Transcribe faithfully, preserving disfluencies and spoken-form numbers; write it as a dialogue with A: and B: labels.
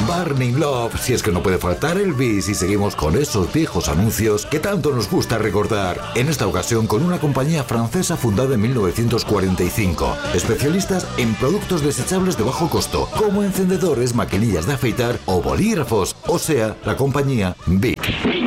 A: Burning Love, si es que no puede faltar el bis, y seguimos con esos viejos anuncios que tanto nos gusta recordar. En esta ocasión con una compañía francesa fundada en mil novecientos cuarenta y cinco, especialistas en productos desechables de bajo costo, como encendedores, maquinillas de afeitar o bolígrafos, o sea, la compañía Bic.